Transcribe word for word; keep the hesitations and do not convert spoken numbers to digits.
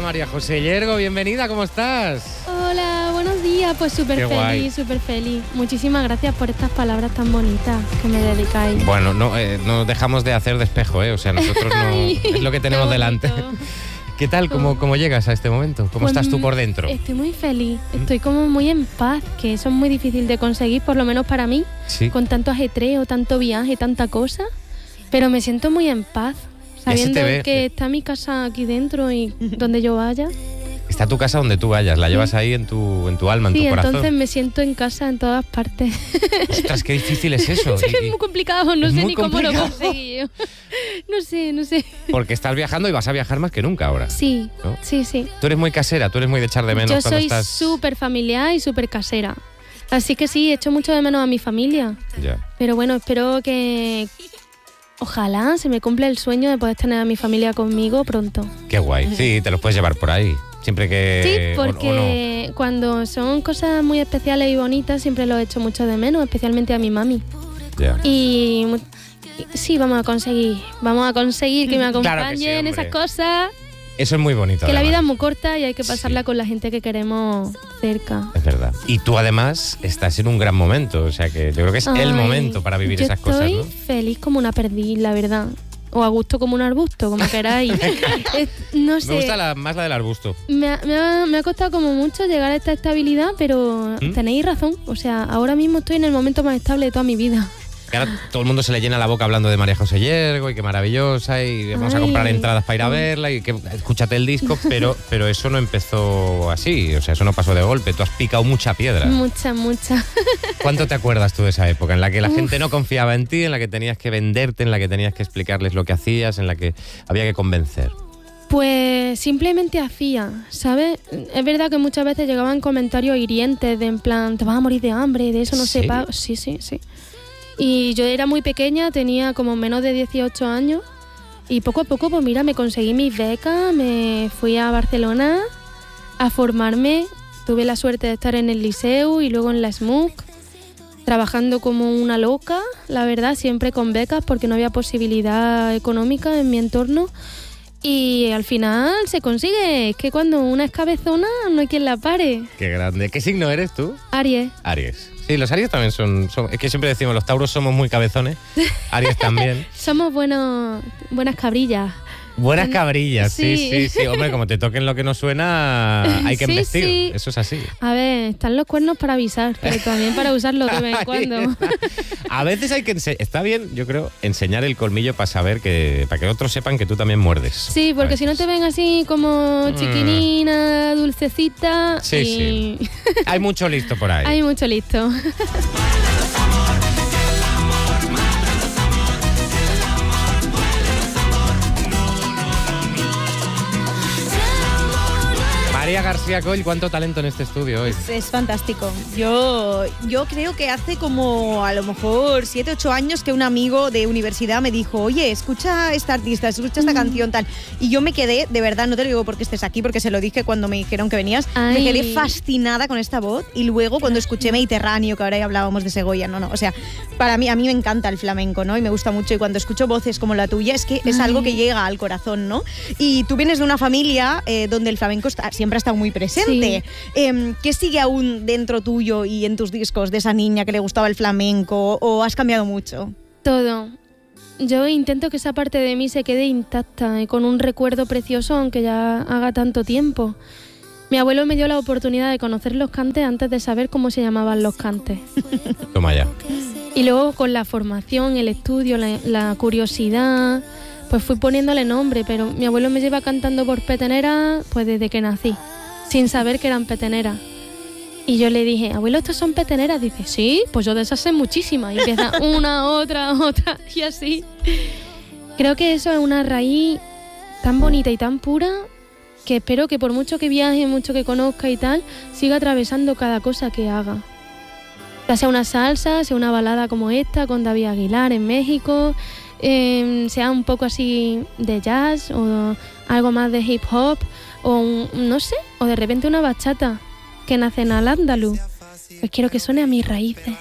María José Yergo, bienvenida, ¿cómo estás? Hola, buenos días, pues súper feliz, súper feliz. Muchísimas gracias por estas palabras tan bonitas que me dedicáis. Bueno, no, eh, no dejamos de hacer despejo, ¿eh? O sea, nosotros no... Ay, es lo que tenemos delante. ¿Qué tal? ¿Cómo, ¿Cómo llegas a este momento? ¿Cómo pues estás tú por dentro? Estoy muy feliz, estoy como muy en paz, que eso es muy difícil de conseguir, por lo menos para mí, ¿Sí? Con tanto ajetreo, tanto viaje, tanta cosa, pero me siento muy en paz, sabiendo que está mi casa aquí dentro y donde yo vaya. Está tu casa donde tú vayas, la llevas ahí en tu, en tu alma, en sí, tu corazón. Sí, entonces me siento en casa en todas partes. Ostras, qué difícil es eso. Sí, es muy complicado, no es sé muy ni complicado. cómo lo conseguí. No sé, no sé. Porque estás viajando y vas a viajar más que nunca ahora. Sí, ¿no? sí, sí. Tú eres muy casera, tú eres muy de echar de menos Yo cuando soy estás... súper familiar y súper casera. Así que sí, echo mucho de menos a mi familia. Ya. Pero bueno, espero que... Ojalá se me cumpla el sueño de poder tener a mi familia conmigo pronto. Qué guay. Sí, te los puedes llevar por ahí. Siempre que... Sí, porque o, o no. cuando son cosas muy especiales y bonitas siempre lo echo mucho de menos, especialmente a mi mami. Ya. Y sí, vamos a conseguir, vamos a conseguir que me acompañen Claro que sí, en esas cosas. Eso es muy bonito. Que además. la vida es muy corta y hay que pasarla Sí. con la gente que queremos cerca. Es verdad. Y tú además estás en un gran momento, o sea que yo creo que es Ay, el momento para vivir yo esas cosas, estoy ¿no? feliz como una perdiz, la verdad. O a gusto como un arbusto, como queráis. Es, no sé. Me gusta la, más la del arbusto. Me ha, me, ha, me ha costado como mucho llegar a esta estabilidad, pero ¿Mm? tenéis razón. O sea, ahora mismo estoy en el momento más estable de toda mi vida. Que ahora todo el mundo se le llena la boca hablando de María José Yergo y qué maravillosa y vamos Ay. a comprar entradas para ir a verla y que escúchate el disco, pero, pero eso no empezó así, o sea, eso no pasó de golpe, tú has picado mucha piedra. Mucha, mucha. ¿Cuánto te acuerdas tú de esa época en la que la Uf. gente no confiaba en ti, en la que tenías que venderte, en la que tenías que explicarles lo que hacías, en la que había que convencer? Pues simplemente hacía, ¿sabes? Es verdad que muchas veces llegaban comentarios hirientes de en plan, te vas a morir de hambre, de eso no se paga. Sí, sí, sí. Y yo era muy pequeña, tenía como menos de dieciocho años y poco a poco, pues mira, me conseguí mis becas, me fui a Barcelona a formarme, tuve la suerte de estar en el Liceu y luego en la S M U C, trabajando como una loca, la verdad, siempre con becas porque no había posibilidad económica en mi entorno. Y al final se consigue, es que cuando una es cabezona no hay quien la pare. Qué grande. ¿Qué signo eres tú? Aries. Aries. Sí, los Aries también son, son... Es que siempre decimos, los Tauros somos muy cabezones. Aries también. Somos buenos, buenas cabrillas. Buenas cabrillas, sí. Sí. sí, sí, sí. Hombre, como te toquen lo que no suena, hay que Sí, embestir. sí. Eso es así. A ver, están los cuernos para avisar, pero también para usarlo de vez en cuando. A veces hay que... ense- Está bien, yo creo, enseñar el colmillo para saber que... Para que otros sepan que tú también muerdes. Sí, porque A si no veces. te ven así como chiquinina, dulcecita. Sí, y... sí. Hay mucho listo por ahí. Hay mucho listo. María García Coll, cuánto talento en este estudio hoy. Es, es fantástico. Yo, yo creo que hace como a lo mejor siete, ocho años que un amigo de universidad me dijo, oye, escucha esta artista, escucha esta Mm. canción, tal. Y yo me quedé, de verdad, no te lo digo porque estés aquí, porque se lo dije cuando me dijeron que venías, Ay. me quedé fascinada con esta voz. Y luego cuando escuché Mediterráneo, que ahora ya hablábamos de Segovia, no, no, o sea, para mí, a mí me encanta el flamenco, ¿no? Y me gusta mucho. Y cuando escucho voces como la tuya, es que es Ay. algo que llega al corazón, ¿no? Y tú vienes de una familia eh, donde el flamenco está, siempre ha estado muy presente. Sí. Eh, ¿Qué sigue aún dentro tuyo y en tus discos de esa niña que le gustaba el flamenco o has cambiado mucho? Todo. Yo intento que esa parte de mí se quede intacta y con un recuerdo precioso, aunque ya haga tanto tiempo. Mi abuelo me dio la oportunidad de conocer los cantes antes de saber cómo se llamaban los cantes. Toma ya. Y luego con la formación, el estudio, la, la curiosidad, pues fui poniéndole nombre, pero mi abuelo me lleva cantando por peteneras pues desde que nací, sin saber que eran peteneras. Y yo le dije, abuelo, ¿estos son peteneras? Dice, sí, pues yo de esas sé muchísimas. Y empieza una, otra, otra, y así. Creo que eso es una raíz tan bonita y tan pura que espero que por mucho que viaje, mucho que conozca y tal, siga atravesando cada cosa que haga. Ya sea una salsa, sea una balada como esta, con David Aguilar en México, eh, sea un poco así de jazz o algo más de hip hop, o un, no sé, o de repente una bachata que nace en Al-Ándalus. Pues quiero que suene a mis raíces.